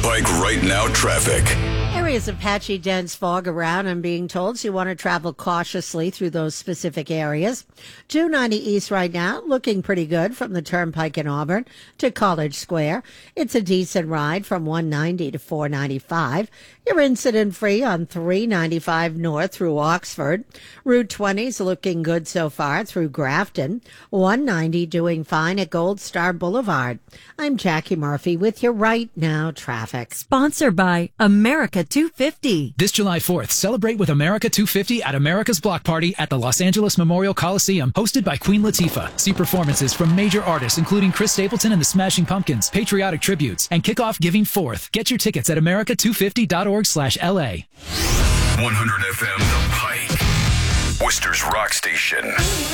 Bike Right Now traffic. Areas of patchy, dense fog around. I'm being told, so you want to travel cautiously through those specific areas. 290 East right now, looking pretty good from the Turnpike in Auburn to College Square. It's a decent ride from 190 to 495. You're incident-free on 395 North through Oxford. Route 20's looking good so far through Grafton. 190 doing fine at Gold Star Boulevard. I'm Jackie Murphy with your Right Now traffic. Sponsored by America 250. This July 4th, celebrate with America 250 at America's Block Party at the Los Angeles Memorial Coliseum, hosted by Queen Latifah. See performances from major artists including Chris Stapleton and the Smashing Pumpkins, patriotic tributes, and kick off Giving Forth. Get your tickets at america250.org/LA. 100 FM The Pike, Worcester's rock station.